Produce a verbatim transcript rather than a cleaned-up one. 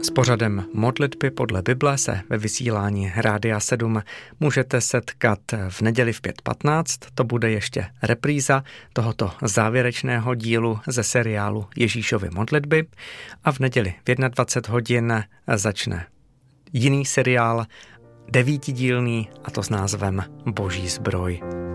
S pořadem Modlitby podle Bible se ve vysílání Rádia sedm můžete setkat v neděli v pět patnáct. To bude ještě repríza tohoto závěrečného dílu ze seriálu Ježíšovy modlitby. A v neděli v dvacet jedna hodin začne jiný seriál, devítidílný, a to s názvem Boží zbroj.